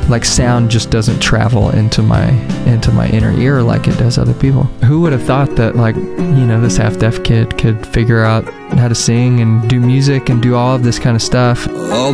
like sound just doesn't travel into my inner ear like it does other people. Who would have thought that, like, you know, this half-deaf kid could figure out how to sing and do music and do all of this kind of stuff?